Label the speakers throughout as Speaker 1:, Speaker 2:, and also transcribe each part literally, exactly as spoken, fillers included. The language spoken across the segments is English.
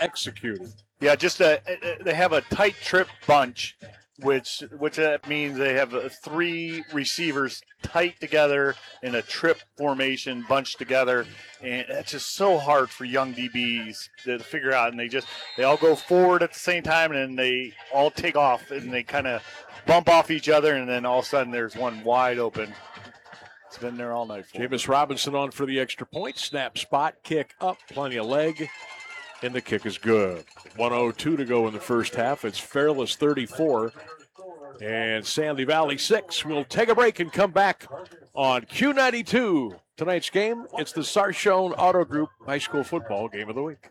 Speaker 1: executed.
Speaker 2: Yeah, just a, they have a tight trip bunch, which which that means they have uh, three receivers tight together in a trip formation, bunched together, and it's just so hard for young D Bs to figure out. And they just they all go forward at the same time, and then they all take off, and they kind of bump off each other, and then all of a sudden there's one wide open. It's been there all night for
Speaker 1: Jameis Robinson on for the extra point. Snap, spot, kick up, plenty of leg. And the kick is good. one oh two to go in the first half. It's Fairless thirty-four and Sandy Valley six. We'll take a break and come back on Q ninety-two. Tonight's game, it's the Sarshone Auto Group High School Football Game of the Week.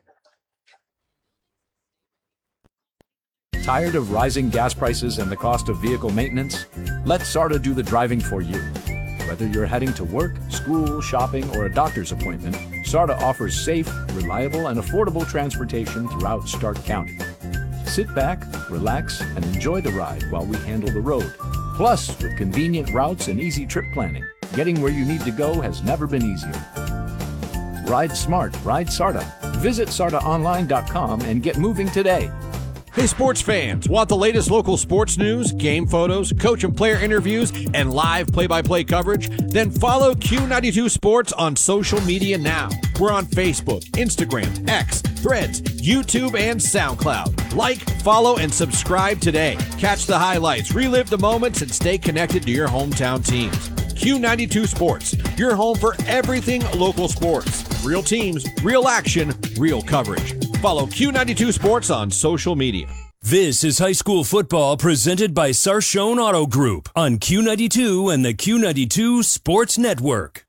Speaker 3: Tired of rising gas prices and the cost of vehicle maintenance? Let SARTA do the driving for you. Whether you're heading to work, school, shopping, or a doctor's appointment, SARTA offers safe, reliable, and affordable transportation throughout Stark County. Sit back, relax, and enjoy the ride while we handle the road. Plus, with convenient routes and easy trip planning, getting where you need to go has never been easier. Ride smart, ride SARTA. Visit sarta online dot com and get moving today.
Speaker 4: Hey, sports fans, want the latest local sports news, game photos, coach and player interviews, and live play-by-play coverage? Then follow Q ninety-two Sports on social media now. We're on Facebook, Instagram, X, Threads, YouTube, and SoundCloud. Like, follow, and subscribe today. Catch the highlights, relive the moments, and stay connected to your hometown teams. Q ninety-two Sports, your home for everything local sports. Real teams, real action, real coverage. Follow Q ninety-two Sports on social media.
Speaker 5: This is high school football presented by Sarshone Auto Group on Q ninety-two and the Q ninety-two Sports Network.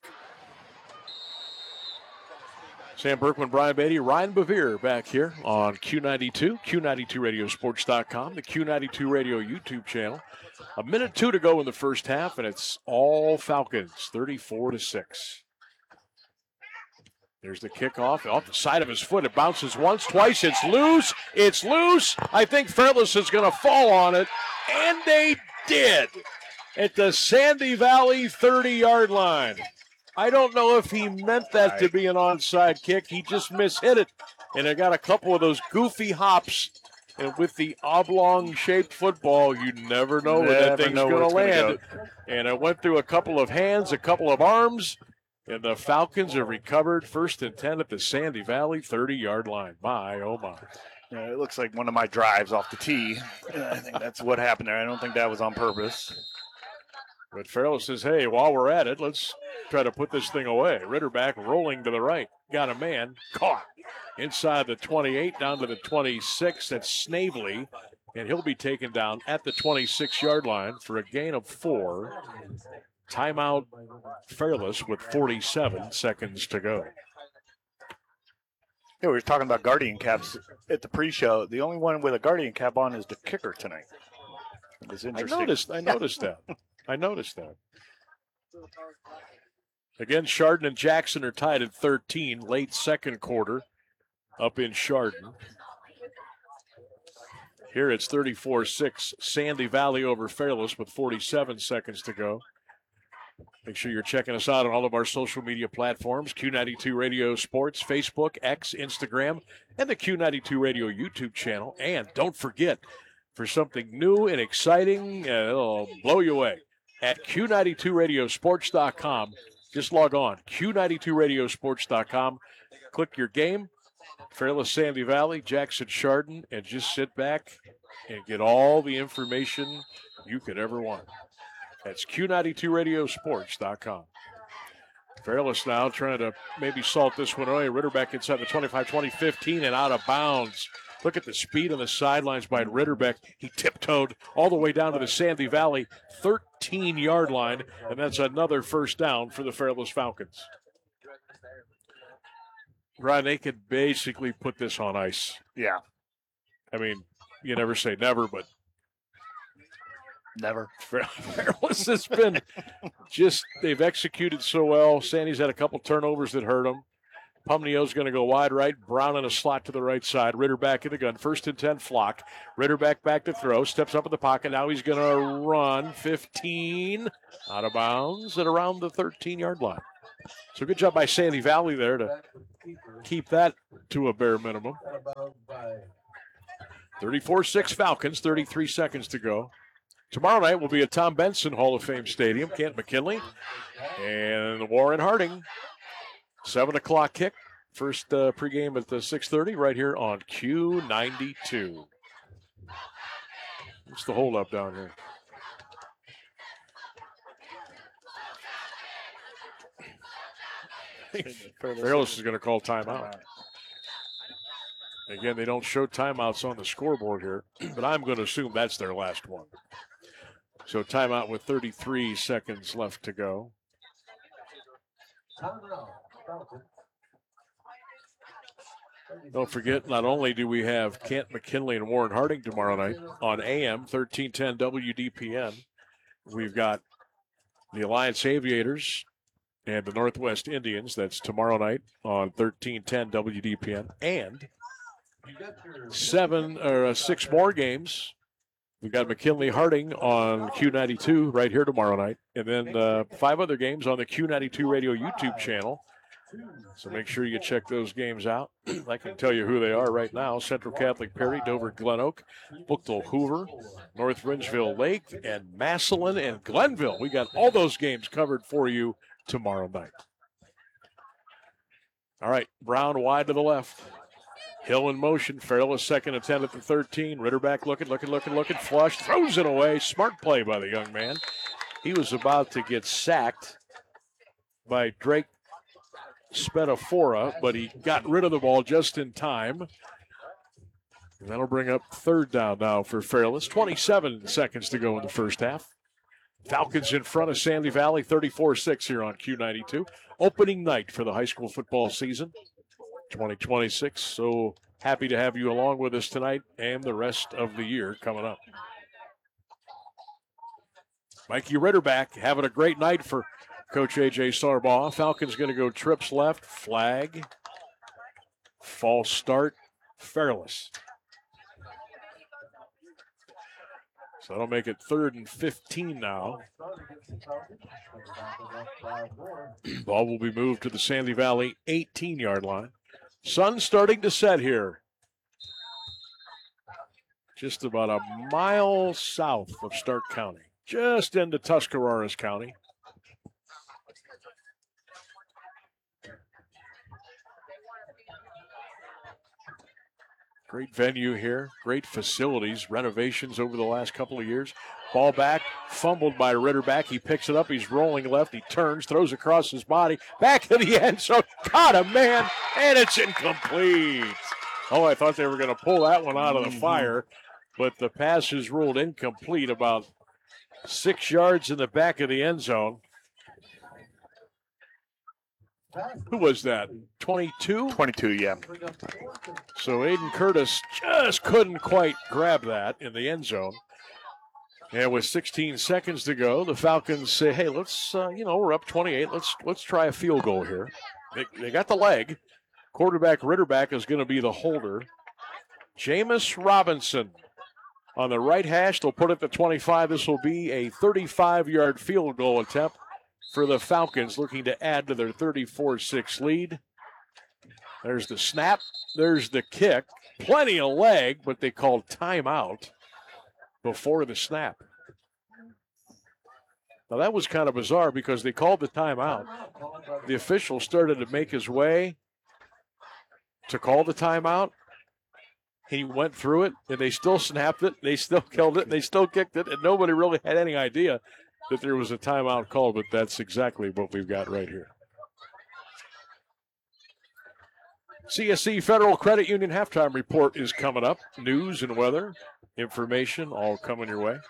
Speaker 1: Sam Berkman, Brian Beatty, Ryan Bevere back here on Q ninety-two, Q ninety-two radio sports dot com, the Q ninety-two Radio YouTube channel. A minute two to go in the first half, and it's all Falcons, thirty-four to six. There's the kickoff off the side of his foot. It bounces once, twice. It's loose. It's loose. I think Fairless is going to fall on it, and they did at the Sandy Valley thirty-yard line. I don't know if he meant that to be an onside kick. He just mishit it, and it got a couple of those goofy hops. And with the oblong-shaped football, you never know where that thing's going to land. Go. And it went through a couple of hands, a couple of arms, and the Falcons have recovered first and ten at the Sandy Valley thirty-yard line. My, oh, my.
Speaker 2: Yeah, it looks like one of my drives off the tee. I think that's what happened there. I don't think that was on purpose.
Speaker 1: But Farrell says, hey, while we're at it, let's try to put this thing away. Ritterback rolling to the right. Got a man. Caught. Inside the twenty-eight, down to the twenty-six. That's Snavely. And he'll be taken down at the twenty-six-yard line for a gain of four. Timeout Fairless with forty-seven seconds to go.
Speaker 2: Yeah, we were talking about Guardian caps at the pre-show. The only one with a Guardian cap on is the kicker tonight. It's interesting.
Speaker 1: I noticed, I noticed that. I noticed that. Again, Chardon and Jackson are tied at thirteen, late second quarter up in Chardon. Here it's thirty-four six, Sandy Valley over Fairless with forty-seven seconds to go. Make sure you're checking us out on all of our social media platforms, Q ninety-two Radio Sports, Facebook, X, Instagram, and the Q ninety-two Radio YouTube channel. And don't forget, for something new and exciting, uh, it'll blow you away, at Q ninety-two radio sports dot com. Just log on, Q ninety-two radio sports dot com. Click your game, Fairless Sandy Valley, Jackson Chardon, and just sit back and get all the information you could ever want. That's Q ninety-two radio sports dot com. Fairless now trying to maybe salt this one away. Ritterbeck inside the twenty-five, twenty, fifteen, and out of bounds. Look at the speed on the sidelines by Ritterbeck. He tiptoed all the way down to the Sandy Valley thirteen-yard line, and that's another first down for the Fairless Falcons. Ryan, they could basically put this on ice.
Speaker 2: Yeah.
Speaker 1: I mean, you never say never, but
Speaker 2: never.
Speaker 1: Fairless has been just, they've executed so well. Sandy's had a couple turnovers that hurt them. Pumneo's going to go wide right. Brown in a slot to the right side. Ritter back in the gun. First and ten, Flock. Ritter back back to throw. Steps up in the pocket. Now he's going to run. fifteen. Out of bounds at around the thirteen-yard line. So good job by Sandy Valley there to keep that to a bare minimum. thirty-four six Falcons, thirty-three seconds to go. Tomorrow night will be at Tom Benson Hall of Fame Stadium, Kent McKinley and Warren Harding. seven o'clock kick. First uh, pregame at the six thirty right here on Q ninety-two. What's the hold up down here? Fairless is going to call timeout. Again, they don't show timeouts on the scoreboard here, but I'm going to assume that's their last one. So timeout with thirty-three seconds left to go. Don't forget, not only do we have Kent McKinley and Warren Harding tomorrow night on A M thirteen ten W D P N, we've got the Alliance Aviators and the Northwest Indians. That's tomorrow night on thirteen ten W D P N. And seven or uh, six more games. We've got McKinley Harding on Q ninety-two right here tomorrow night. And then uh, five other games on the Q ninety-two Radio YouTube channel. So make sure you check those games out. I can tell you who they are right now. Central Catholic Perry, Dover Glen Oak, Bookville Hoover, North Ridgeville Lake, and Massillon and Glenville. We got all those games covered for you tomorrow night. All right, Brown wide to the left. Hill in motion. Fairless second attempt at the thirteen. Ritterback looking, looking, looking, looking. Flush. Throws it away. Smart play by the young man. He was about to get sacked by Drake Spetafora, but he got rid of the ball just in time. And that'll bring up third down now for Fairless. twenty-seven seconds to go in the first half. Falcons in front of Sandy Valley, thirty-four six here on Q ninety-two. Opening night for the high school football season, twenty twenty-six. So happy to have you along with us tonight and the rest of the year coming up. Mikey Ritterback having a great night for Coach A J Sarbaugh. Falcons going to go trips left, flag, false start, Fairless. So that'll make it third and fifteen now. Ball will be moved to the Sandy Valley eighteen-yard line. Sun starting to set here. Just about a mile south of Stark County. Just into Tuscarawas County. Great venue here, great facilities, renovations over the last couple of years. Ball back, fumbled by Ritterback. He picks it up, he's rolling left, he turns, throws across his body, back to the end zone, caught a man, and it's incomplete. Oh, I thought they were going to pull that one out of the fire, but the pass is ruled incomplete about six yards in the back of the end zone. Who was that? twenty-two?
Speaker 2: twenty-two, yeah.
Speaker 1: So Aiden Curtis just couldn't quite grab that in the end zone. And with sixteen seconds to go, the Falcons say, hey, let's, uh, you know, we're up twenty-eight. Let's let's try a field goal here. They, they got the leg. Quarterback Ritterback is going to be the holder. Jameis Robinson on the right hash. They'll put it to twenty-five. This will be a thirty-five-yard field goal attempt for the Falcons, looking to add to their thirty-four six lead. There's the snap. There's the kick. Plenty of leg, but they called timeout before the snap. Now, that was kind of bizarre because they called the timeout. The official started to make his way to call the timeout. He went through it, and they still snapped it. They still killed it. And they still kicked it, and nobody really had any idea that there was a timeout call, but that's exactly what we've got right here. C S C Federal Credit Union halftime report is coming up. News and weather, information, all coming your way.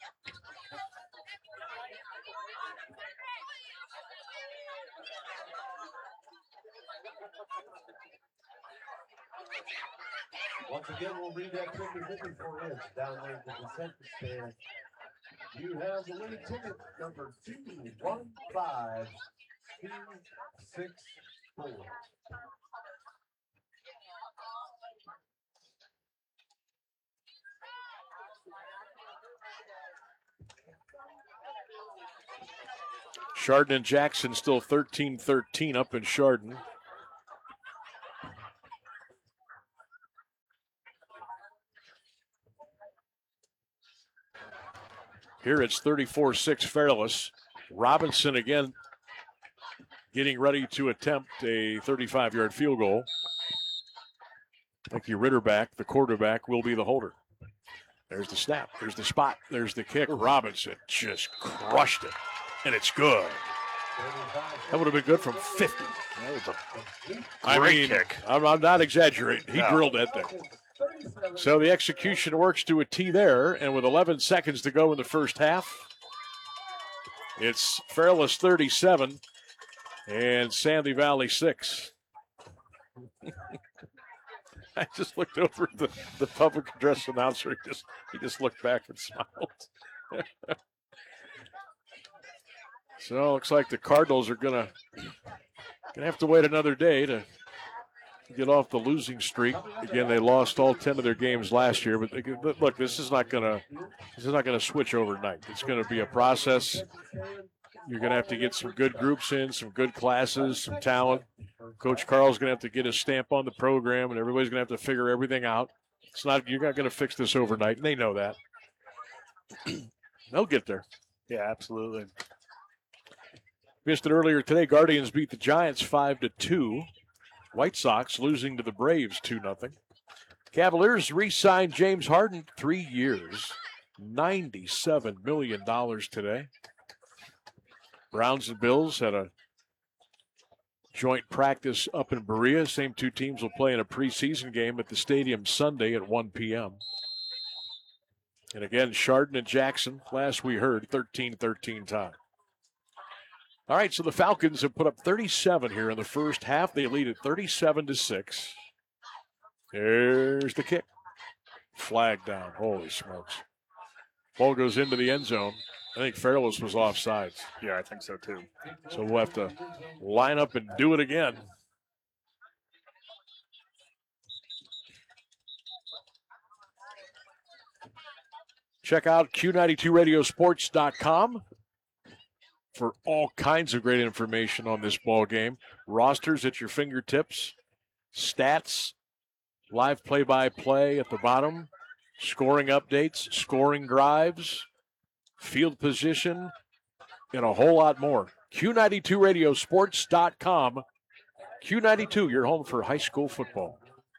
Speaker 6: Once again, we'll read that ticket ticket for him down there at the concession stand. You have the winning ticket number two one five two six four.
Speaker 1: Chardon and Jackson still thirteen thirteen up in Chardon. Here it's thirty-four six Fairless. Robinson again getting ready to attempt a thirty-five-yard field goal. Like the Ritterback, the quarterback, will be the holder. There's the snap. There's the spot. There's the kick. Robinson just crushed it, and it's good. That would have been good from fifty.
Speaker 2: That was a
Speaker 1: I
Speaker 2: great
Speaker 1: mean,
Speaker 2: kick.
Speaker 1: I'm, I'm not exaggerating. He
Speaker 2: No.
Speaker 1: drilled that thing. So the execution works to a T there, and with eleven seconds to go in the first half, it's Fairless thirty-seven and Sandy Valley six. I just looked over at the, the public address announcer. He just, he just looked back and smiled. So it looks like the Cardinals are gonna gonna have to wait another day to get off the losing streak. Again, they lost all ten of their games last year, but, they, but look, this is not gonna this is not gonna switch overnight. It's gonna be a process. You're gonna have to get some good groups in, some good classes, some talent. Coach Carl's gonna have to get his stamp on the program, and everybody's gonna have to figure everything out. It's not you're not gonna fix this overnight, and they know that. They'll get there.
Speaker 2: Yeah, absolutely.
Speaker 1: Missed it earlier today. Guardians beat the Giants five to two. White Sox losing to the Braves two nothing. Cavaliers re-signed James Harden three years, ninety-seven million dollars today. Browns and Bills had a joint practice up in Berea. Same two teams will play in a preseason game at the stadium Sunday at one p.m. And again, Chardon and Jackson, last we heard, thirteen thirteen tie. All right, so the Falcons have put up thirty-seven here in the first half. They lead at thirty-seven to six. There's the kick. Flag down. Holy smokes. Ball goes into the end zone. I think Fairless was offsides.
Speaker 2: Yeah, I think so too.
Speaker 1: So we'll have to line up and do it again. Check out Q ninety-two radio sports dot com for all kinds of great information on this ball game. Rosters at your fingertips, stats, live play-by-play at the bottom, scoring updates, scoring drives, field position, and a whole lot more. Q ninety-two radio sports dot com. Q ninety-two, your home for high school football.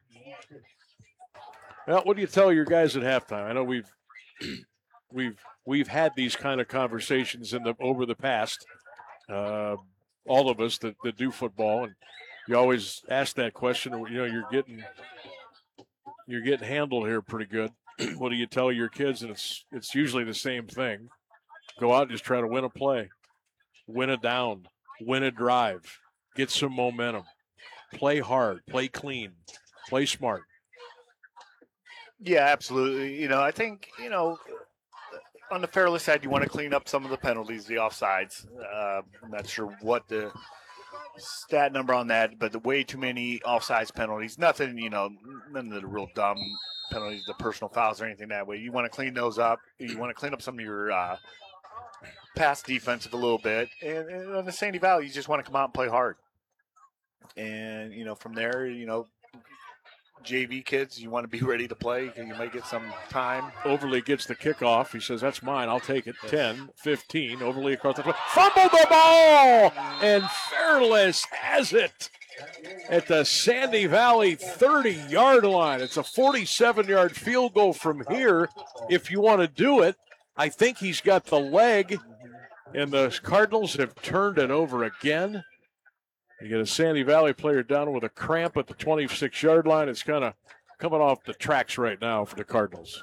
Speaker 1: Well, what do you tell your guys at halftime? I know we've we've we've had these kind of conversations in the over the past. Uh, all of us that, that do football, and you always ask that question. You know, you're getting you're getting handled here pretty good. What do you tell your kids? And it's it's usually the same thing. Go out and just try to win a play, win a down, win a drive, get some momentum, play hard, play clean, play smart.
Speaker 2: Yeah, absolutely. You know, I think, you know, on the Fairless side, you want to clean up some of the penalties, the offsides. Uh, I'm not sure what the stat number on that, but the way too many offsides penalties. Nothing, you know, none of the real dumb penalties, the personal fouls or anything that way. You want to clean those up. You want to clean up some of your uh, pass defensive a little bit. And, and on the Sandy Valley, you just want to come out and play hard. And, you know, from there, you know, J V kids, you want to be ready to play. You might get some time.
Speaker 1: Overly gets the kickoff. He says, that's mine. I'll take it. ten, fifteen. Overly across the field. Fumble the ball! And Fairless has it at the Sandy Valley thirty-yard line. It's a forty-seven-yard field goal from here if you want to do it. I think he's got the leg, and the Cardinals have turned it over again. You get a Sandy Valley player down with a cramp at the twenty-six-yard line. It's kind of coming off the tracks right now for the Cardinals.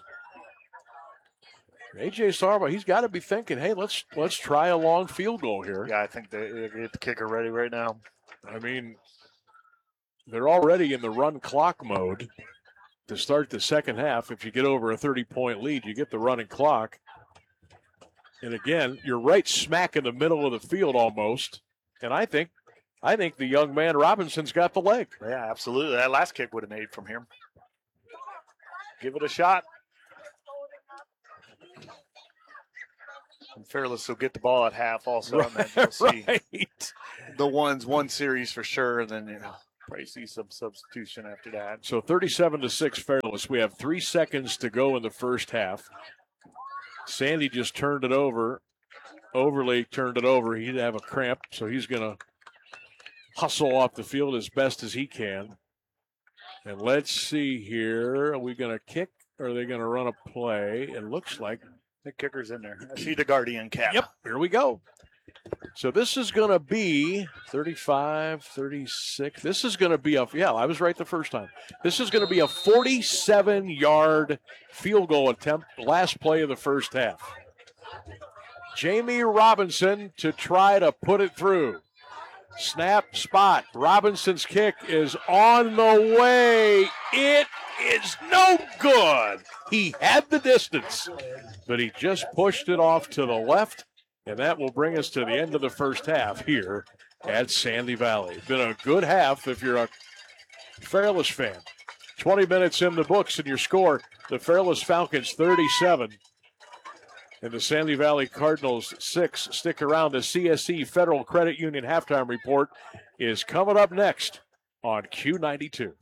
Speaker 1: A J Sarba, he's got to be thinking, hey, let's let's try a long field goal here.
Speaker 2: Yeah, I think they, they get the kicker ready right now.
Speaker 1: I mean, they're already in the run clock mode to start the second half. If you get over a thirty-point lead, you get the running clock. And again, you're right smack in the middle of the field almost. And I think I think the young man Robinson's got the leg.
Speaker 2: Yeah, absolutely. That last kick would have made from here. Give it a shot. And Fairless will get the ball at half also, and then you'll see
Speaker 1: Right.
Speaker 2: the ones one series for sure, and then you know probably see some substitution after that.
Speaker 1: So thirty-seven to six Fairless. We have three seconds to go in the first half. Sandy just turned it over. Overly turned it over. He'd have a cramp, so he's going to hustle off the field as best as he can. And let's see here. Are we going to kick or are they going to run a play? It looks like.
Speaker 2: The kicker's in there. I see the Guardian cap.
Speaker 1: Yep, here we go. So this is going to be thirty-five, thirty-six. This is going to be a, yeah, I was right the first time. This is going to be a forty-seven-yard field goal attempt, last play of the first half. Jamie Robinson to try to put it through. Snap, spot. Robinson's kick is on the way. It is no good. He had the distance, but he just pushed it off to the left, and that will bring us to the end of the first half here at Sandy Valley. Been a good half if you're a Fairless fan. twenty minutes in the books, and your score, the Fairless Falcons thirty-seven. And the Sandy Valley Cardinals six. Stick around. The C S C Federal Credit Union halftime report is coming up next on Q ninety-two.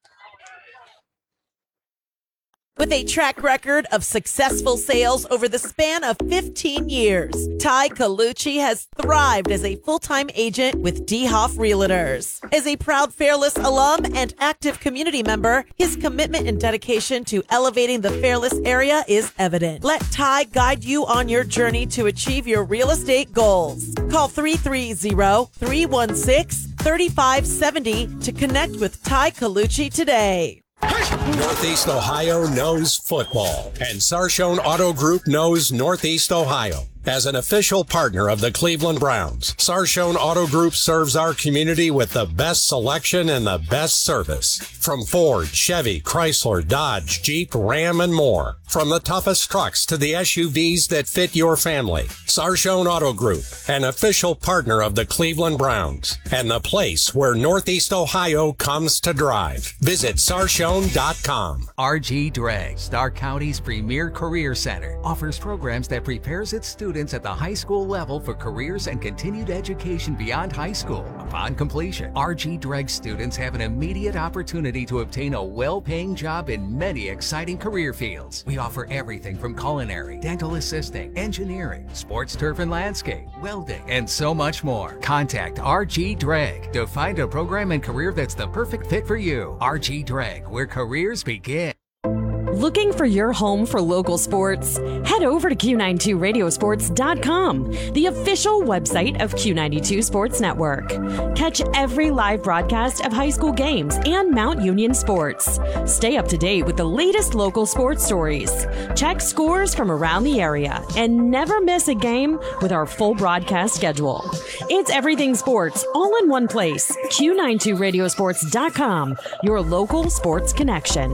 Speaker 7: With a track record of successful sales over the span of fifteen years, Ty Colucci has thrived as a full-time agent with D. Hoff Realtors. As a proud Fairless alum and active community member, his commitment and dedication to elevating the Fairless area is evident. Let Ty guide you on your journey to achieve your real estate goals. Call three three zero, three one six, three five seven zero to connect with Ty Colucci today.
Speaker 8: Northeast Ohio knows football, and Sarshone Auto Group knows Northeast Ohio. As an official partner of the Cleveland Browns, Sarshone Auto Group serves our community with the best selection and the best service. From Ford, Chevy, Chrysler, Dodge, Jeep, Ram, and more. From the toughest trucks to the S U Vs that fit your family. Sarshone Auto Group, an official partner of the Cleveland Browns, and the place where Northeast Ohio comes to drive. Visit sarshone dot com.
Speaker 9: R G Dreg, Stark County's premier career center, offers programs that prepares its students at the high school level for careers and continued education beyond high school. Upon completion, R G Dreg students have an immediate opportunity to obtain a well-paying job in many exciting career fields. We offer everything from culinary, dental assisting, engineering, sports turf and landscape, welding, and so much more. Contact R G Dreg to find a program and career that's the perfect fit for you. R G Dreg, where careers begin.
Speaker 10: Looking for your home for local sports? Head over to Q ninety-two radio sports dot com, the official website of Q ninety-two Sports Network. Catch every live broadcast of high school games and Mount Union sports. Stay up to date with the latest local sports stories. Check scores from around the area and never miss a game with our full broadcast schedule. It's everything sports all in one place. Q ninety-two radio sports dot com, your local sports connection.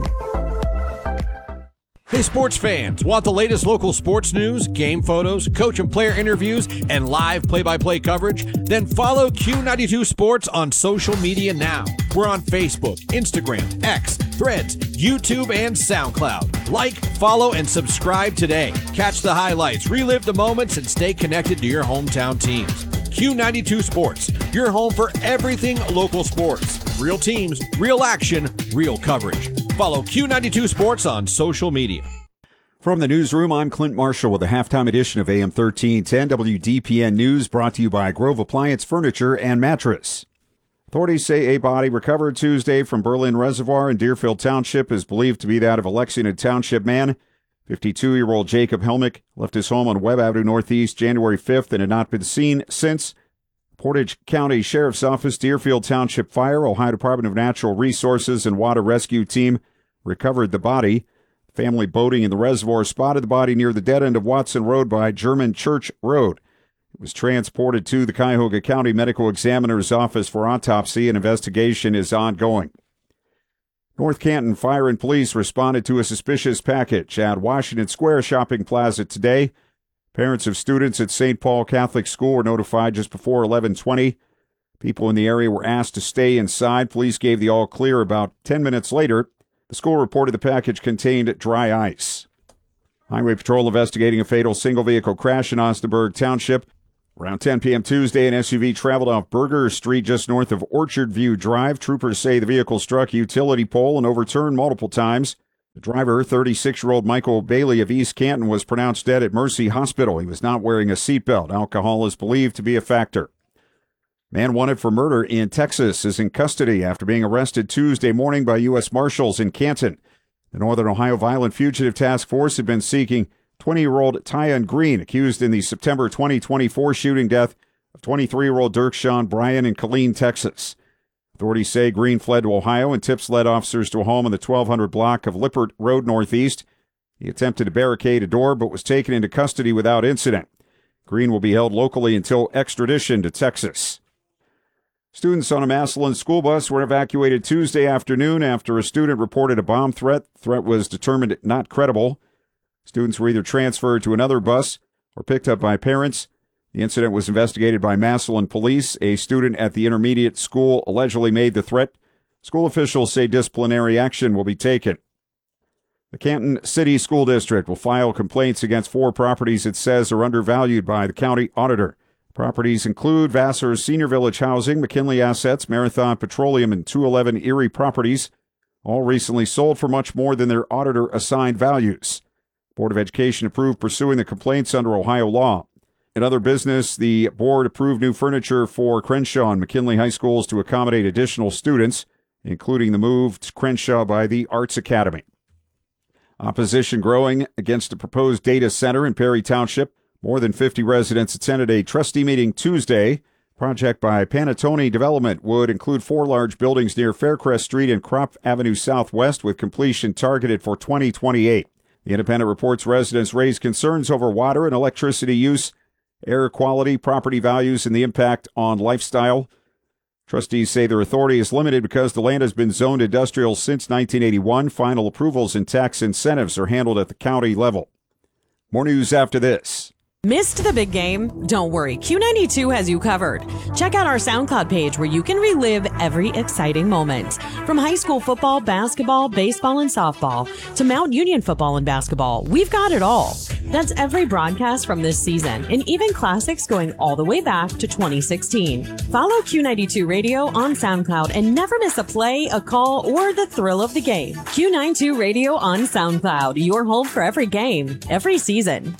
Speaker 4: Hey, sports fans, want the latest local sports news, game photos, coach and player interviews, and live play-by-play coverage? Then follow Q ninety-two Sports on social media now. We're on Facebook, Instagram, X, Threads, YouTube, and SoundCloud. Like, follow, and subscribe today. Catch the highlights, relive the moments, and stay connected to your hometown teams. Q ninety-two Sports, your home for everything local sports. Real teams, real action, real coverage. Follow Q ninety-two Sports on social media.
Speaker 11: From the newsroom, I'm Clint Marshall with a halftime edition of A M thirteen ten W D P N News, brought to you by Grove Appliance Furniture and Mattress. Authorities say a body recovered Tuesday from Berlin Reservoir in Deerfield Township is believed to be that of a Lexington Township man. fifty-two-year-old Jacob Helmick left his home on Webb Avenue Northeast January fifth and had not been seen since. Portage County Sheriff's Office, Deerfield Township Fire, Ohio Department of Natural Resources, and Water Rescue Team recovered the body. Family boating in the reservoir spotted the body near the dead end of Watson Road by German Church Road. It was transported to the Cuyahoga County Medical Examiner's Office for autopsy, and investigation is ongoing. North Canton Fire and Police responded to a suspicious package at Washington Square Shopping Plaza today. Parents of students at Saint Paul Catholic School were notified just before eleven twenty. People in the area were asked to stay inside. Police gave the all clear about ten minutes later. The school reported the package contained dry ice. Highway Patrol investigating a fatal single-vehicle crash in Osnaburg Township. Around ten p.m. Tuesday, an S U V traveled off Burger Street just north of Orchard View Drive. Troopers say the vehicle struck a utility pole and overturned multiple times. The driver, thirty-six-year-old Michael Bailey of East Canton, was pronounced dead at Mercy Hospital. He was not wearing a seatbelt. Alcohol is believed to be a factor. Man wanted for murder in Texas is in custody after being arrested Tuesday morning by U S Marshals in Canton. The Northern Ohio Violent Fugitive Task Force had been seeking twenty-year-old Tyon Green, accused in the September twenty twenty-four shooting death of twenty-three-year-old Dirk Sean Bryan in Killeen, Texas. Authorities say Green fled to Ohio, and tips led officers to a home in the twelve hundred block of Lippert Road Northeast. He attempted to barricade a door but was taken into custody without incident. Green will be held locally until extradition to Texas. Students on a Massillon school bus were evacuated Tuesday afternoon after a student reported a bomb threat. The threat was determined not credible. Students were either transferred to another bus or picked up by parents. The incident was investigated by Massillon police. A student at the intermediate school allegedly made the threat. School officials say disciplinary action will be taken. The Canton City School District will file complaints against four properties it says are undervalued by the county auditor. Properties include Vassar's Senior Village Housing, McKinley Assets, Marathon Petroleum, and two eleven Erie Properties, all recently sold for much more than their auditor-assigned values. Board of Education approved pursuing the complaints under Ohio law. In other business, the board approved new furniture for Crenshaw and McKinley High Schools to accommodate additional students, including the move to Crenshaw by the Arts Academy. Opposition growing against the proposed data center in Perry Township. More than fifty residents attended a trustee meeting Tuesday. Project by Panattoni Development would include four large buildings near Faircrest Street and Crop Avenue Southwest, with completion targeted for twenty twenty-eight. The Independent reports residents raised concerns over water and electricity use, air quality, property values, and the impact on lifestyle. Trustees say their authority is limited because the land has been zoned industrial since nineteen eighty-one. Final approvals and tax incentives are handled at the county level. More news after this.
Speaker 10: Missed the big game? Don't worry, Q ninety-two has you covered. Check out our SoundCloud page where you can relive every exciting moment. From high school football, basketball, baseball, and softball to Mount Union football and basketball, we've got it all. That's every broadcast from this season, and even classics going all the way back to twenty sixteen. Follow Q ninety-two Radio on SoundCloud and never miss a play, a call, or the thrill of the game. Q ninety-two Radio on SoundCloud, your home for every game, every season.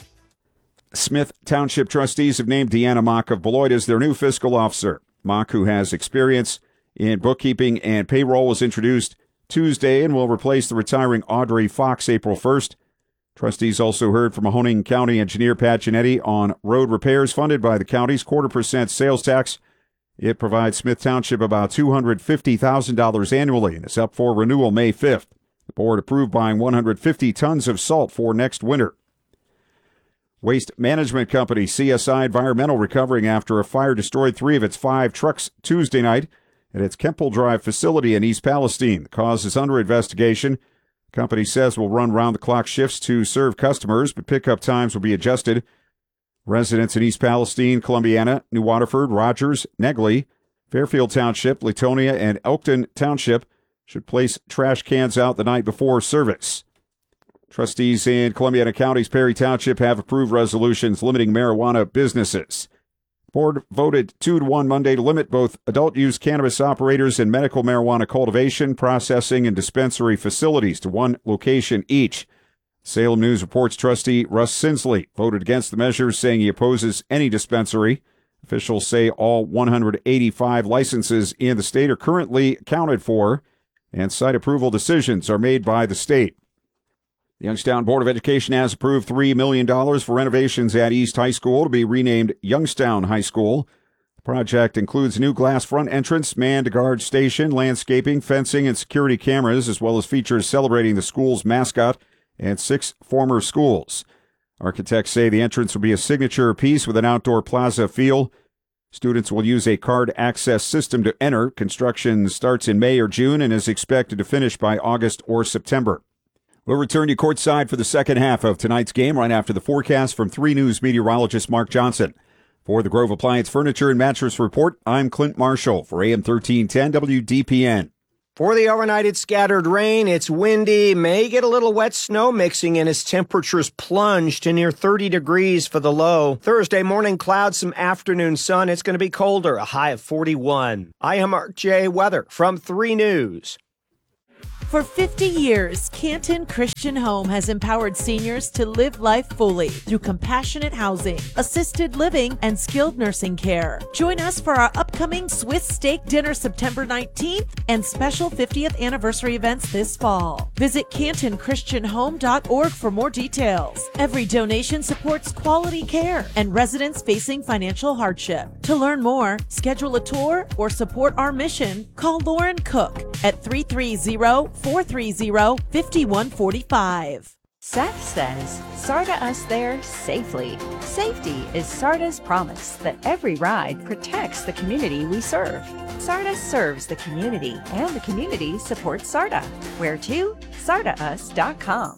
Speaker 11: Smith Township trustees have named Deanna Mock of Beloit as their new fiscal officer. Mock, who has experience in bookkeeping and payroll, was introduced Tuesday and will replace the retiring Audrey Fox April first. Trustees also heard from Mahoning County engineer Pat Giannetti on road repairs funded by the county's quarter percent sales tax. It provides Smith Township about two hundred fifty thousand dollars annually and is up for renewal May fifth. The board approved buying one hundred fifty tons of salt for next winter. Waste Management Company C S I Environmental recovering after a fire destroyed three of its five trucks Tuesday night at its Kemple Drive facility in East Palestine. The cause is under investigation. The company says will run round-the-clock shifts to serve customers, but pickup times will be adjusted. Residents in East Palestine, Columbiana, New Waterford, Rogers, Negley, Fairfield Township, Latonia, and Elkton Township should place trash cans out the night before service. Trustees in Columbiana County's Perry Township have approved resolutions limiting marijuana businesses. Board voted two to one Monday to limit both adult-use cannabis operators and medical marijuana cultivation, processing, and dispensary facilities to one location each. Salem News reports trustee Russ Sinsley voted against the measures, saying he opposes any dispensary. Officials say all one hundred eighty-five licenses in the state are currently accounted for, and site approval decisions are made by the state. The Youngstown Board of Education has approved three million dollars for renovations at East High School to be renamed Youngstown High School. The project includes a new glass front entrance, manned guard station, landscaping, fencing, and security cameras, as well as features celebrating the school's mascot and six former schools. Architects say the entrance will be a signature piece with an outdoor plaza feel. Students will use a card access system to enter. Construction starts in May or June and is expected to finish by August or September. We'll return you courtside for the second half of tonight's game right after the forecast from three News meteorologist Mark Johnson. For the Grove Appliance Furniture and Mattress Report, I'm Clint Marshall for A M thirteen ten W D P N.
Speaker 12: For the overnight, it's scattered rain. It's windy. May get a little wet snow mixing in as temperatures plunge to near thirty degrees for the low. Thursday morning, clouds, some afternoon sun. It's going to be colder, a high of forty-one. I am Mark J. Weather from three News.
Speaker 7: For fifty years, Canton Christian Home has empowered seniors to live life fully through compassionate housing, assisted living, and skilled nursing care. Join us for our upcoming Swiss steak dinner September nineteenth and special fiftieth anniversary events this fall. Visit canton christian home dot org for more details. Every donation supports quality care and residents facing financial hardship. To learn more, schedule a tour, or support our mission, call Lauren Cook at three three zero, four three zero, five one four five.
Speaker 13: Seth says, SARTA us there safely. Safety is SARTA's promise that every ride protects the community we serve. SARTA serves the community, and the community supports SARTA. Where to? sarta us dot com.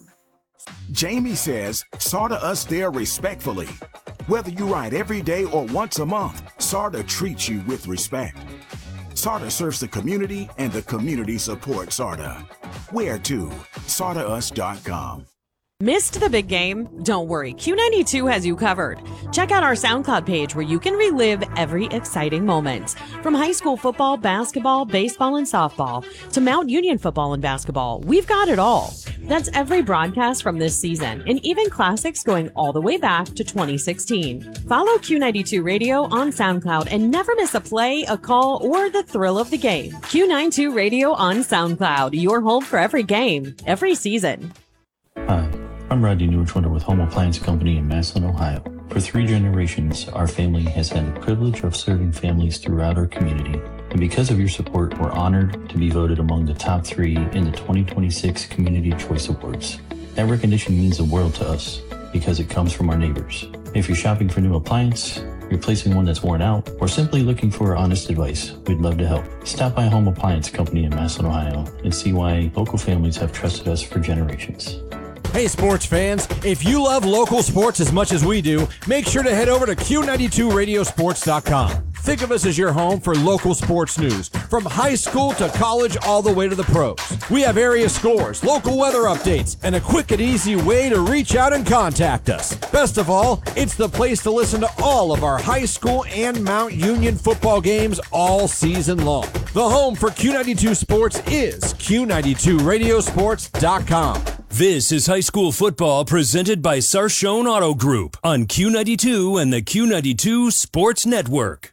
Speaker 14: Jamie says, SARTA us there respectfully. Whether you ride every day or once a month, SARTA treats you with respect. SARTA serves the community, and the community supports SARTA. Where to? sarta us dot com.
Speaker 10: Missed the big game? Don't worry, Q ninety-two has you covered. Check out our SoundCloud page where you can relive every exciting moment. From high school football, basketball, baseball, and softball to Mount Union football and basketball, we've got it all. That's every broadcast from this season, and even classics going all the way back to twenty sixteen. Follow Q ninety-two Radio on SoundCloud and never miss a play, a call, or the thrill of the game. Q ninety-two Radio on SoundCloud, your home for every game, every season.
Speaker 15: Hi, I'm Rodney Newswinter with Home Appliance Company in Massillon, Ohio. For three generations, our family has had the privilege of serving families throughout our community. And because of your support, we're honored to be voted among the top three in the twenty twenty-six Community Choice Awards. That recognition means the world to us because it comes from our neighbors. If you're shopping for a new appliance, replacing one that's worn out, or simply looking for honest advice, we'd love to help. Stop by Home Appliance Company in Massillon, Ohio, and see why local families have trusted us for generations.
Speaker 4: Hey sports fans, if you love local sports as much as we do, make sure to head over to Q ninety-two radio sports dot com. Think of us as your home for local sports news, from high school to college all the way to the pros. We have area scores, local weather updates, and a quick and easy way to reach out and contact us. Best of all, it's the place to listen to all of our high school and Mount Union football games all season long. The home for Q ninety-two Sports is Q ninety-two radio sports dot com.
Speaker 5: This is high school football presented by Sarshone Auto Group on Q ninety-two and the Q ninety-two Sports Network.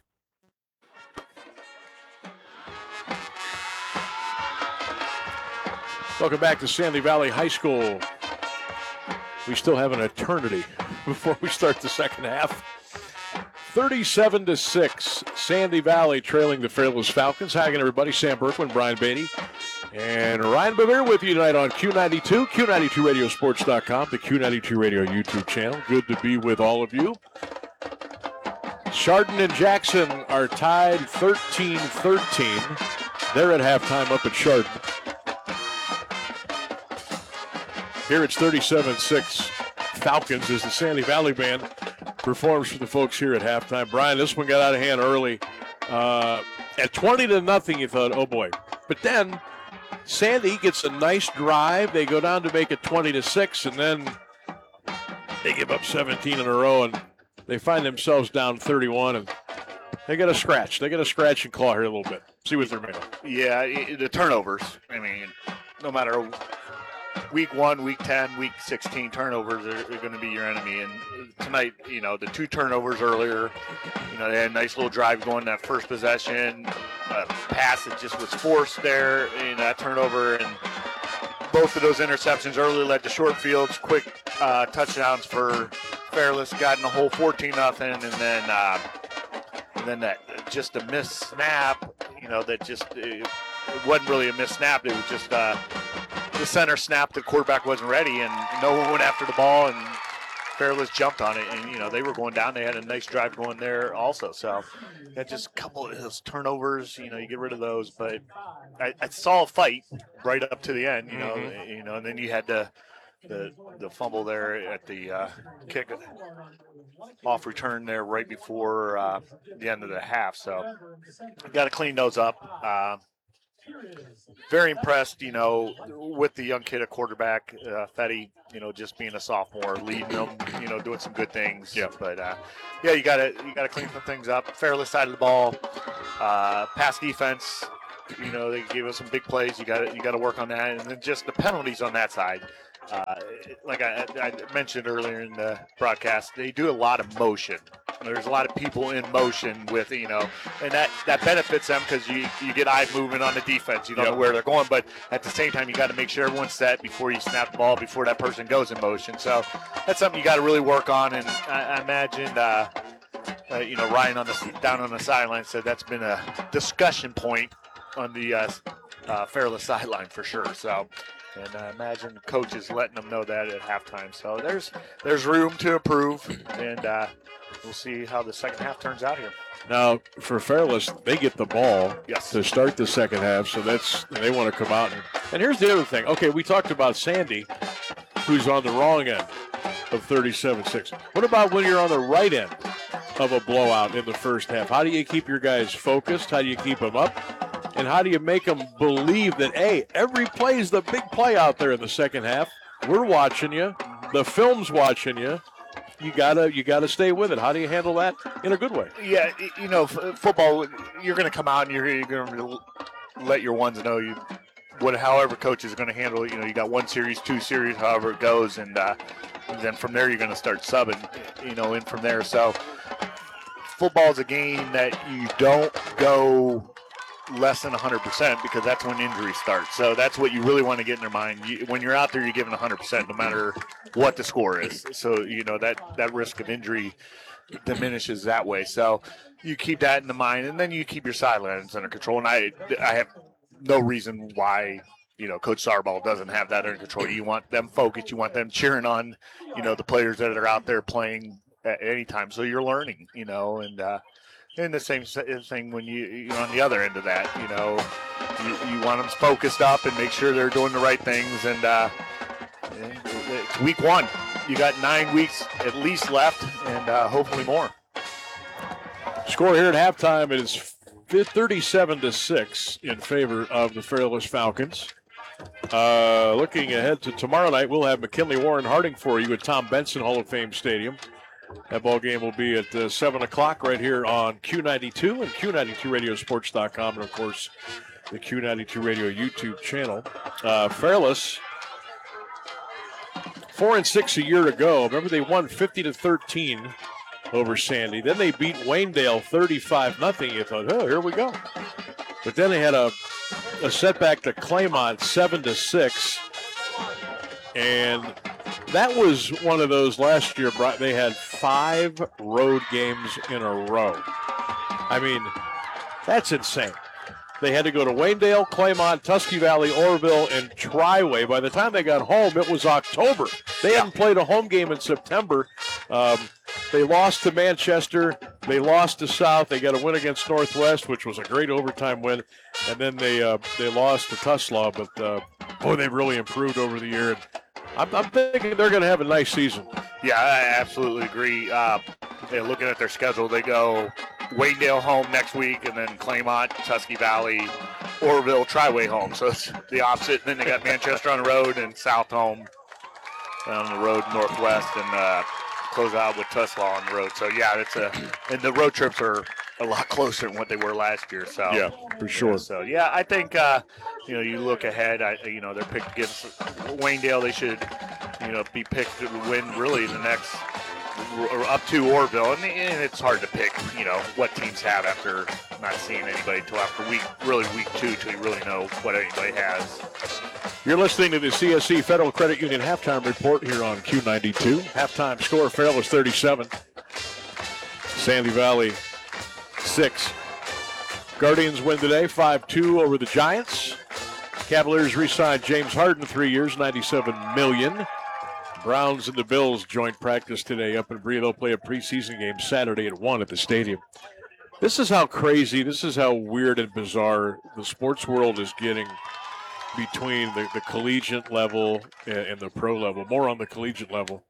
Speaker 1: Welcome back to Sandy Valley High School. We still have an eternity before we start the second half. thirty-seven to six, Sandy Valley trailing the Fairless Falcons. Hi again, everybody. Sam Berkman, Brian Beatty, and Ryan Bevere with you tonight on Q ninety-two, Q ninety-two radio sports dot com, the Q ninety-two Radio YouTube channel. Good to be with all of you. Chardon and Jackson are tied thirteen thirteen. They're at halftime up at Chardon. Here it's thirty-seven six Falcons as the Sandy Valley Band performs for the folks here at halftime. Brian, this one got out of hand early. Uh, at twenty to nothing, you thought, oh boy. But then Sandy gets a nice drive. They go down to make it twenty to six, and then they give up seventeen in a row, and they find themselves down thirty-one, and they get a scratch. They get a scratch and claw here a little bit. See what they're made of.
Speaker 2: Yeah, it, the turnovers. I mean, no matter week one, week ten, week sixteen, turnovers are, are going to be your enemy. And tonight, you know, the two turnovers earlier, you know, they had a nice little drive going that first possession. A pass that just was forced there in that turnover. And both of those interceptions early led to short fields, quick uh, touchdowns for Fairless, got in the hole fourteen nothing, and then uh, and then that just a missed snap, you know, that just it, it wasn't really a missed snap. It was just uh, the center snap. The quarterback wasn't ready, and no one went after the ball, and Fairless jumped on it, and you know they were going down. They had a nice drive going there also. So that just a couple of those turnovers, you know, you get rid of those. But I, I saw a fight right up to the end, you know, mm-hmm. you know, and then you had the the the fumble there at the uh, kick off return there right before uh, the end of the half. So got to clean those up. Uh, very impressed, you know, with the young kid at quarterback, uh, Fetty, you know, just being a sophomore, leading them, you know, doing some good things.
Speaker 1: Yeah.
Speaker 2: But, uh, yeah, you got to you got to clean some things up. Fairless side of the ball, uh, pass defense, you know, they gave us some big plays. You got to you got to work on that. And then just the penalties on that side. Uh, like I, I mentioned earlier in the broadcast, they do a lot of motion. There's a lot of people in motion with, you know, and that, that benefits them because you, you get eye movement on the defense. You don't
Speaker 1: Yep.
Speaker 2: know where they're going, but at the same time, you got to make sure everyone's set before you snap the ball, before that person goes in motion. So that's something you got to really work on. And I, I imagine, uh, uh, you know, Ryan on the down on the sideline said that's been a discussion point on the uh, uh, Fairless sideline for sure. So. And I imagine coaches letting them know that at halftime. So there's there's room to improve, and uh, we'll see how the second half turns out here.
Speaker 1: Now, for Fairless, they get the ball
Speaker 2: yes.
Speaker 1: to start the second half, so that's they want to come out. And, and here's the other thing. Okay, we talked about Sandy, who's on the wrong end of thirty-seven six. What about when you're on the right end of a blowout in the first half? How do you keep your guys focused? How do you keep them up? And how do you make them believe that, hey, every play is the big play out there in the second half? We're watching you. The film's watching you. You gotta, you gotta stay with it. How do you handle that in a good way?
Speaker 2: Yeah, you know, f- football. You're going to come out and you're, you're going to let your ones know you, what, however, coach is going to handle it. You know, you got one series, two series, however it goes, and, uh, and then from there you're going to start subbing. You know, in from there. So, football is a game that you don't go less than one hundred percent because that's when injuries start. So that's what you really want to get in their mind. You, when you're out there, you're giving one hundred percent no matter what the score is. So, you know, that, that risk of injury diminishes that way. So you keep that in the mind, and then you keep your sidelines under control. And I I have no reason why, you know, Coach Sarball doesn't have that under control. You want them focused. You want them cheering on, you know, the players that are out there playing at any time. So you're learning, you know, and uh, And the same thing when you, you're on the other end of that, you know, you, you want them focused up and make sure they're doing the right things. And uh, it's week one. You got nine weeks at least left, and uh, hopefully more.
Speaker 1: Score here at halftime is thirty-seven to six in favor of the Fairless Falcons. Uh, looking ahead to tomorrow night, we'll have McKinley Warren Harding for you at Tom Benson Hall of Fame Stadium. That ball game will be at uh, seven o'clock right here on Q ninety-two and Q ninety-two radio sports dot com, and, of course, the Q ninety-two Radio YouTube channel. Uh, Fairless, four and six a year ago. Remember, they won fifty to thirteen over Sandy. Then they beat Waynedale thirty-five nothing. You thought, oh, here we go. But then they had a, a setback to Claymont seven to six. And that was one of those last year. They had five road games in a row. I mean, that's insane. They had to go to Waynedale, Claymont, Tusky Valley, Orville, and Triway. By the time they got home, it was October. They hadn't played a home game in September. Um, they lost to Manchester. They lost to South. They got a win against Northwest, which was a great overtime win. And then they uh, they lost to Tuslaw. But, uh, boy, they've really improved over the year. I'm, I'm thinking they're going to have a nice season.
Speaker 2: Yeah, I absolutely agree. Uh, yeah, looking at their schedule, they go Waynedale home next week, and then Claymont, Tusky Valley, Orville, Triway home. So it's the opposite. And then they got Manchester on the road and South home on the road, Northwest, and uh, close out with Tuslaw on the road. So, yeah, it's a – and the road trips are a lot closer than what they were last year. So
Speaker 1: yeah, for sure.
Speaker 2: Yeah, so, yeah, I think, uh, you know, you look ahead, I, you know, they're picked against Waynedale. They should, you know, be picked to win really the next – or up to Orville, and, and it's hard to pick, you know, what teams have after not seeing anybody until after week, really week two, till you really know what anybody has.
Speaker 1: You're listening to the C S C Federal Credit Union halftime report here on Q ninety-two. Halftime score, Fairless thirty-seven, Sandy Valley six. Guardians win today, five two over the Giants. Cavaliers re-signed James Harden, three years, ninety-seven million dollars. Browns and the Bills joint practice today up in Brea. They'll play a preseason game Saturday at one at the stadium. This is how crazy, this is how weird and bizarre the sports world is getting between the, the collegiate level and, and the pro level, more on the collegiate level.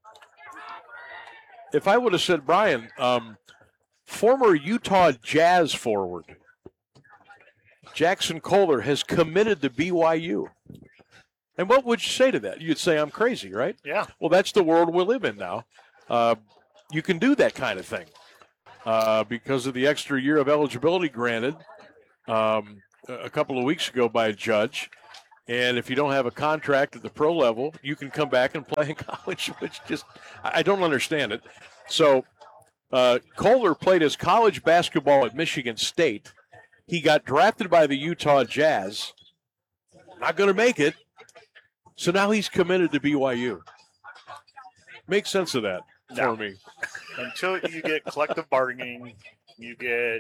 Speaker 1: If I would have said, Brian, um, former Utah Jazz forward, Jackson Kohler has committed to B Y U. And what would you say to that? You'd say I'm crazy, right?
Speaker 2: Yeah.
Speaker 1: Well, that's the world we live in now. Uh, you can do that kind of thing uh, because of the extra year of eligibility granted um, a couple of weeks ago by a judge. And if you don't have a contract at the pro level, you can come back and play in college, which just I don't understand it. So uh, Kohler played his college basketball at Michigan State. He got drafted by the Utah Jazz. Not going to make it. So now he's committed to B Y U. Make sense of that
Speaker 2: No.
Speaker 1: for me.
Speaker 2: Until you get collective bargaining, you get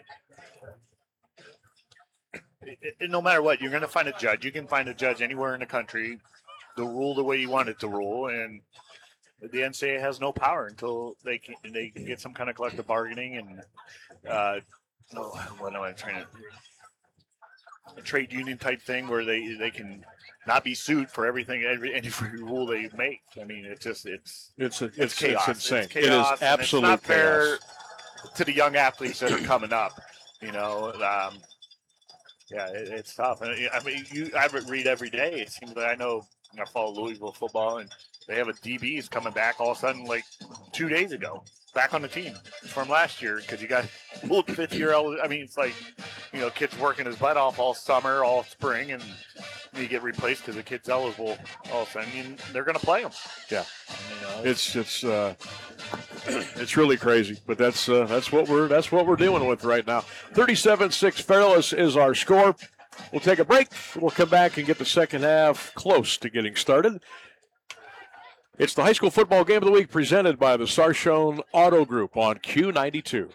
Speaker 2: it, it, no matter what, you're going to find a judge. You can find a judge anywhere in the country to rule the way you want it to rule, and the N C double A has no power until they can they can get some kind of collective bargaining and uh, oh, what am I trying to a trade union type thing where they they can not be sued for everything, every any rule they make. I mean, it's just it's
Speaker 1: it's a,
Speaker 2: it's,
Speaker 1: it's
Speaker 2: chaos.
Speaker 1: It's insane.
Speaker 2: It's chaos,
Speaker 1: it is absolute
Speaker 2: and it's not fair
Speaker 1: chaos
Speaker 2: to the young athletes that are coming up. You know, um, yeah, it, it's tough. And I mean, you I read every day. It seems like I know I follow Louisville football, and they have a D B's coming back all of a sudden, like two days ago, back on the team from last year because you got old fifth year. I mean, it's like you know, kids working his butt off all summer, all spring, and you get replaced because the kid's eligible all of a sudden, and they're going to play them.
Speaker 1: Yeah,
Speaker 2: you know,
Speaker 1: it's it's uh, it's really crazy, but that's uh, that's what we're that's what we're dealing with right now. thirty-seven six Fairless is our score. We'll take a break. We'll come back and get the second half close to getting started. It's the high school football game of the week presented by the Sarshone Auto Group on Q ninety-two.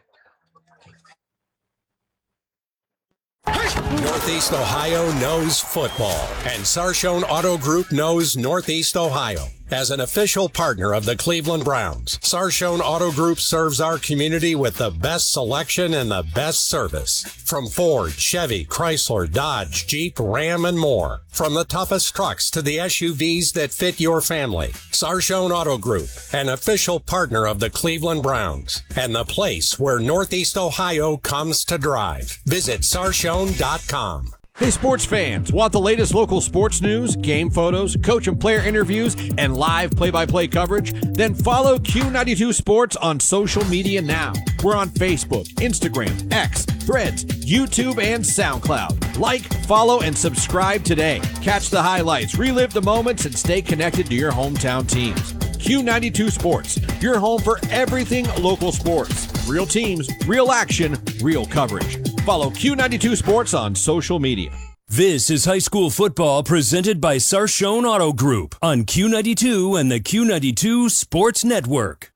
Speaker 8: Northeast Ohio knows football, and Sarshone Auto Group knows Northeast Ohio. As an official partner of the Cleveland Browns, Sarshone Auto Group serves our community with the best selection and the best service. From Ford, Chevy, Chrysler, Dodge, Jeep, Ram, and more. From the toughest trucks to the S U Vs that fit your family. Sarshone Auto Group, an official partner of the Cleveland Browns, and the place where Northeast Ohio comes to drive. Visit sarshone dot com.
Speaker 4: Hey, sports fans, want the latest local sports news, game photos, coach and player interviews, and live play-by-play coverage? Then follow Q ninety-two Sports on social media now. We're on Facebook, Instagram, X, Threads, YouTube, and SoundCloud. Like, follow, and subscribe today. Catch the highlights, relive the moments, and stay connected to your hometown teams. Q ninety-two Sports, your home for everything local sports. Real teams, real action, real coverage. Follow Q ninety-two Sports on social media.
Speaker 5: This is high school football presented by Sarshone Auto Group on Q ninety-two and the Q ninety-two Sports Network.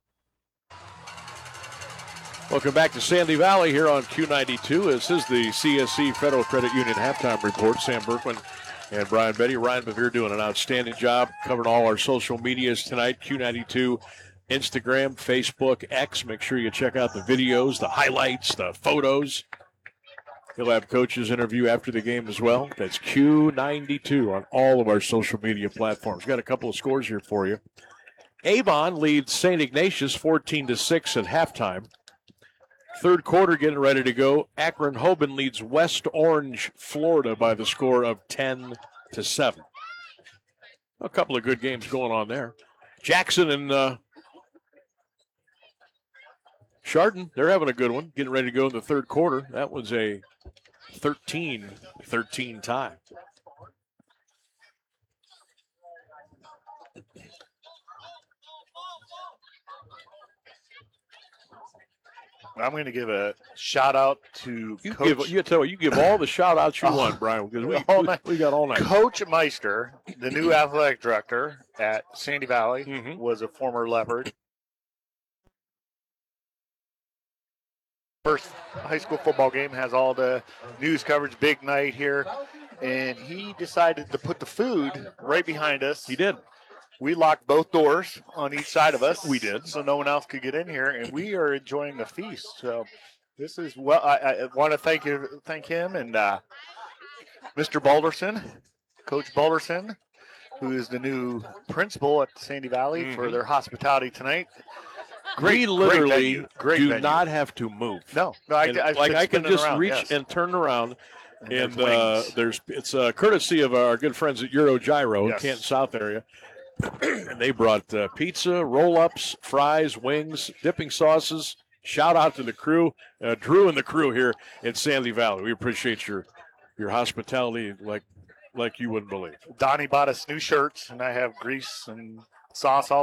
Speaker 1: Welcome back to Sandy Valley here on Q ninety-two. This is the C S C Federal Credit Union halftime report. Sam Berkman and Brian Betty. Ryan Bevere doing an outstanding job covering all our social medias tonight. Q ninety-two, Instagram, Facebook, X. Make sure you check out the videos, the highlights, the photos. He'll have Coach's interview after the game as well. That's Q ninety-two on all of our social media platforms. Got a couple of scores here for you. Avon leads Saint Ignatius fourteen to six at halftime. Third quarter getting ready to go. Akron Hoban leads West Orange, Florida by the score of ten to seven. A couple of good games going on there. Jackson and uh, Chardon, they're having a good one. Getting ready to go in the third quarter. That was a thirteen thirteen tie.
Speaker 2: I'm going to give a shout out to
Speaker 1: You
Speaker 2: Coach.
Speaker 1: give you tell you, you give all the shout outs you want, Brian, because we,
Speaker 2: all
Speaker 1: we,
Speaker 2: night.
Speaker 1: we got all night.
Speaker 2: Coach Meister, the new athletic director at Sandy Valley,
Speaker 1: Mm-hmm.
Speaker 2: was a former Leopard. First high school football game has all the news coverage, big night here, and he decided to put the food right behind us.
Speaker 1: He did.
Speaker 2: We locked both doors on each side of us.
Speaker 1: We did.
Speaker 2: So no one else could get in here, and we are enjoying the feast. So this is well. I, I want to thank you, thank him, and uh, Mister Balderson, Coach Balderson, who is the new principal at Sandy Valley,
Speaker 1: Mm-hmm.
Speaker 2: for their hospitality tonight.
Speaker 1: We
Speaker 2: Great,
Speaker 1: literally
Speaker 2: great venue, great
Speaker 1: do
Speaker 2: venue.
Speaker 1: not have to move.
Speaker 2: No, no, I,
Speaker 1: And,
Speaker 2: I've
Speaker 1: like
Speaker 2: been
Speaker 1: I can
Speaker 2: spinning
Speaker 1: just
Speaker 2: around,
Speaker 1: reach
Speaker 2: yes.
Speaker 1: and turn around. And uh, there's it's uh, courtesy of our good friends at Euro Gyro
Speaker 2: Yes.
Speaker 1: in Canton South area. And they brought uh, pizza, roll-ups, fries, wings, dipping sauces. Shout out to the crew, uh, Drew and the crew here in Sandy Valley. We appreciate your your hospitality like like you wouldn't believe.
Speaker 2: Donnie bought us new shirts, and I have grease and sauce all